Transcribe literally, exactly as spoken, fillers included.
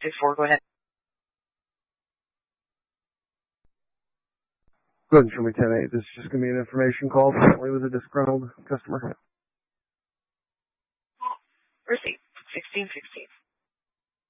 six four. Go ahead. Go ahead and show me ten eight. This is just going to be an information call. Apparently with a disgruntled customer. Receipt sixteen sixteen.